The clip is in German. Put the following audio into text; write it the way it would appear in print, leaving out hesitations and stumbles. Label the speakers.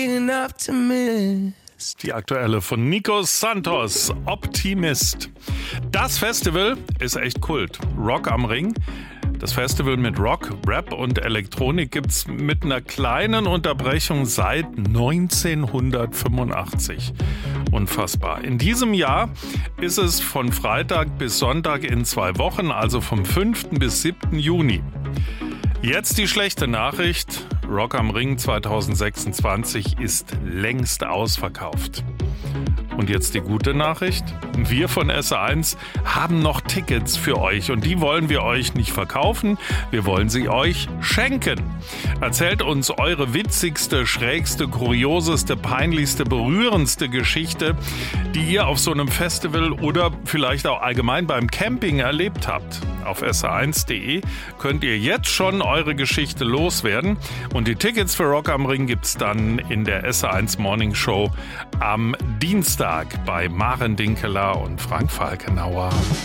Speaker 1: Die aktuelle von Nico Santos, Optimist. Das Festival ist echt Kult. Rock am Ring. Das Festival mit Rock, Rap und Elektronik gibt's mit einer kleinen Unterbrechung seit 1985. Unfassbar. In diesem Jahr ist es von Freitag bis Sonntag in 2 Wochen, also vom 5. bis 7. Juni. Jetzt die schlechte Nachricht. Rock am Ring 2026 ist längst ausverkauft. Und jetzt die gute Nachricht. Wir von SR1 haben noch Tickets für euch und die wollen wir euch nicht verkaufen, wir wollen sie euch schenken. Erzählt uns eure witzigste, schrägste, kurioseste, peinlichste, berührendste Geschichte, die ihr auf so einem Festival oder vielleicht auch allgemein beim Camping erlebt habt. Auf sr1.de könnt ihr jetzt schon eure Geschichte loswerden und die Tickets für Rock am Ring gibt's dann in der SR1 Morning Show am Dienstag bei Maren Dinkeler und Frank Falkenauer.